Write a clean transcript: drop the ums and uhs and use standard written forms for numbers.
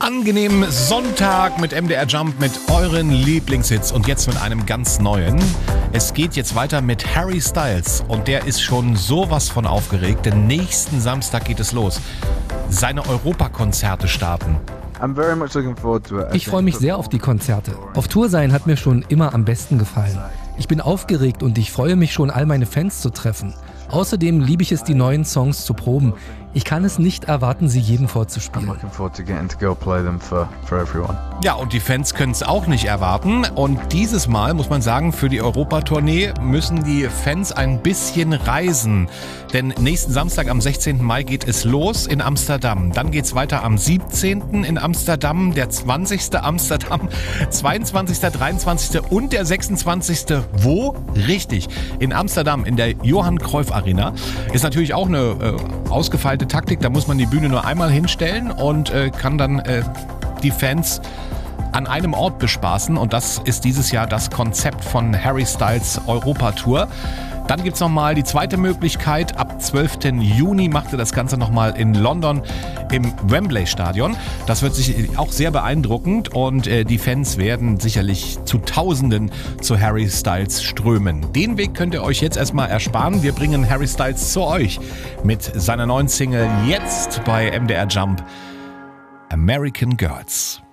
Angenehmen Sonntag mit MDR Jump mit euren Lieblingshits und jetzt mit einem ganz neuen. Es geht jetzt weiter mit Harry Styles und der ist schon sowas von aufgeregt, denn nächsten Samstag geht es los. Seine Europakonzerte starten. Ich freue mich sehr auf die Konzerte. Auf Tour sein hat mir schon immer am besten gefallen. Ich bin aufgeregt und ich freue mich schon, all meine Fans zu treffen. Außerdem liebe ich es, die neuen Songs zu proben. Ich kann es nicht erwarten, sie jedem vorzuspielen. Ja, und die Fans können es auch nicht erwarten. Und dieses Mal, muss man sagen, für die Europatournee müssen die Fans ein bisschen reisen. Denn nächsten Samstag am 16. Mai geht es los in Amsterdam. Dann geht es weiter am 17. in Amsterdam, der 20. Amsterdam, 22., 23. und der 26. Wo? Richtig, in Amsterdam in der Johan Cruyff Arena. Ist natürlich auch eine ausgefeilte Taktik, da muss man die Bühne nur einmal hinstellen und kann dann die Fans an einem Ort bespaßen und das ist dieses Jahr das Konzept von Harry Styles Europatour. Dann gibt es nochmal die zweite Möglichkeit. Ab 12. Juni macht er das Ganze nochmal in London im Wembley Stadion. Das wird sicherlich auch sehr beeindruckend und die Fans werden sicherlich zu Tausenden zu Harry Styles strömen. Den Weg könnt ihr euch jetzt erstmal ersparen. Wir bringen Harry Styles zu euch mit seiner neuen Single jetzt bei MDR Jump, American Girls.